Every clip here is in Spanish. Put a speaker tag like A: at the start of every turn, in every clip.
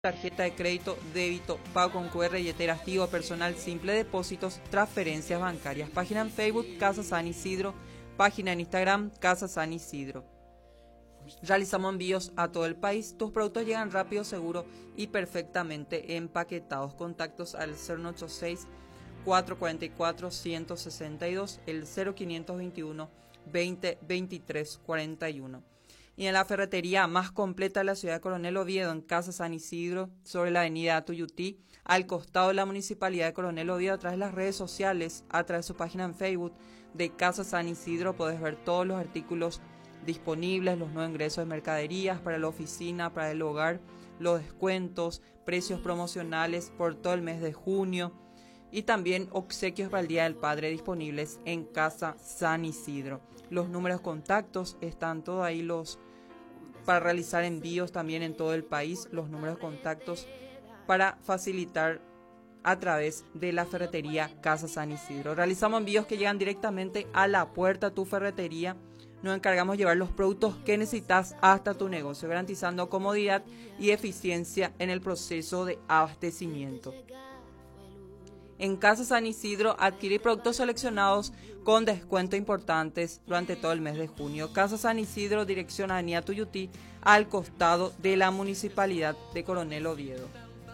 A: tarjeta de crédito, débito, pago con QR, billetera activo, personal simple, depósitos, transferencias bancarias. Página en Facebook, Casa San Isidro. Página en Instagram, Casa San Isidro. Realizamos envíos a todo el país. Tus productos llegan rápido, seguro y perfectamente empaquetados. Contactos al 0986 444 162, el 0521 20 23 41. Y en la ferretería más completa de la ciudad de Coronel Oviedo, en Casa San Isidro, sobre la avenida Atuyutí, al costado de la Municipalidad de Coronel Oviedo, a través de las redes sociales, a través de su página en Facebook de Casa San Isidro, podés ver todos los artículos disponibles, los nuevos ingresos de mercaderías para la oficina, para el hogar, los descuentos, precios promocionales por todo el mes de junio y también obsequios para el Día del Padre disponibles en Casa San Isidro. Los números de contactos están todos ahí, para realizar envíos también en todo el país, los números de contactos para facilitar a través de la ferretería Casa San Isidro. Realizamos envíos que llegan directamente a la puerta de tu ferretería. Nos encargamos de llevar los productos que necesitas hasta tu negocio, garantizando comodidad y eficiencia en el proceso de abastecimiento. En Casa San Isidro, adquirir productos seleccionados con descuentos importantes durante todo el mes de junio. Casa San Isidro, dirección Avenida Tuyutí, al costado de la Municipalidad de Coronel Oviedo.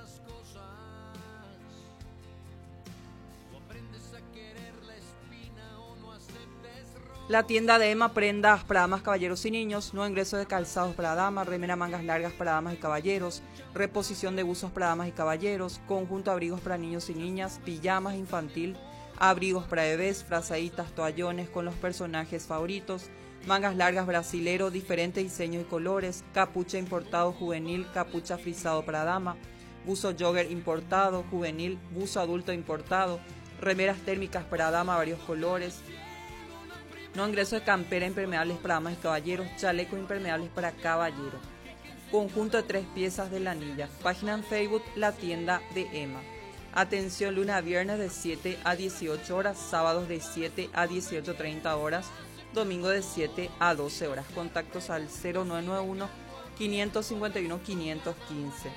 A: La tienda de Emma, prendas para damas, caballeros y niños, nuevo ingreso de calzados para damas, remera mangas largas para damas y caballeros, reposición de buzos para damas y caballeros, conjunto de abrigos para niños y niñas, pijamas infantil, abrigos para bebés, frazaditas, toallones con los personajes favoritos, mangas largas brasilero, diferentes diseños y colores, capucha importado juvenil, capucha frisado para dama, buzo jogger importado, juvenil, buzo adulto importado, remeras térmicas para dama, varios colores, no ingreso de campera impermeables para damas y caballeros, chalecos impermeables para caballeros. Conjunto de 3 piezas de lanilla. Página en Facebook, la tienda de Emma. Atención, lunes a viernes de 7 a 18 horas, sábados de 7 a 18:30 horas, domingo de 7 a 12 horas. Contactos al 0991 551 515.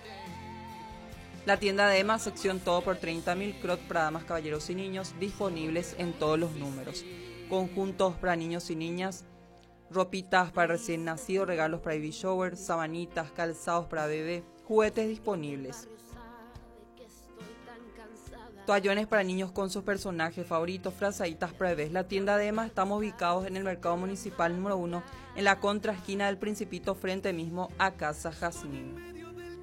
A: La tienda de Emma, sección todo por 30.000, crot para damas, caballeros y niños, disponibles en todos los números. Conjuntos para niños y niñas, ropitas para recién nacido, regalos para baby shower, sabanitas, calzados para bebé, juguetes disponibles. Toallones para niños con sus personajes favoritos, frazaditas para bebés. La tienda de Emma, estamos ubicados en el Mercado Municipal número 1, en la contraesquina del Principito, frente mismo a Casa Jazmín.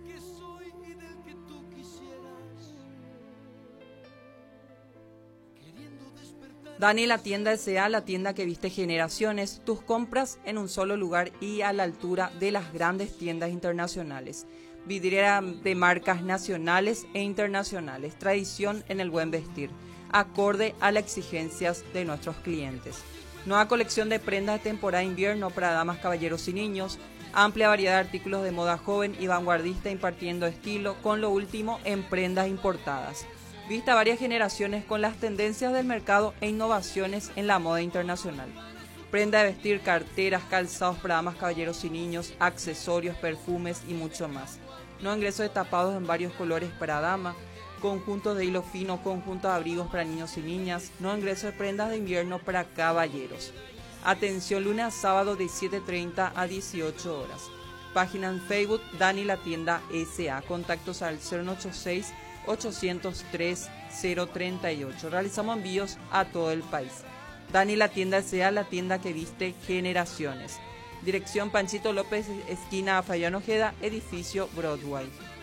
A: Dani, la tienda S.A., la tienda que viste generaciones, tus compras en un solo lugar y a la altura de las grandes tiendas internacionales. Vidriera de marcas nacionales e internacionales, tradición en el buen vestir, acorde a las exigencias de nuestros clientes. Nueva colección de prendas de temporada de invierno para damas, caballeros y niños, amplia variedad de artículos de moda joven y vanguardista impartiendo estilo con lo último en prendas importadas. Vista varias generaciones con las tendencias del mercado e innovaciones en la moda internacional. Prenda de vestir, carteras, calzados para damas, caballeros y niños, accesorios, perfumes y mucho más. No ingreso de tapados en varios colores para dama, conjuntos de hilo fino, conjuntos de abrigos para niños y niñas, no ingreso de prendas de invierno para caballeros. Atención, lunes a sábado de 7:30 a 18 horas. Página en Facebook, Dani la tienda S.A. Contactos al 0986 803 038. Realizamos envíos a todo el país. Dani la tienda S.A., la tienda que viste generaciones. Dirección Panchito López, esquina Fayán Ojeda, edificio Broadway.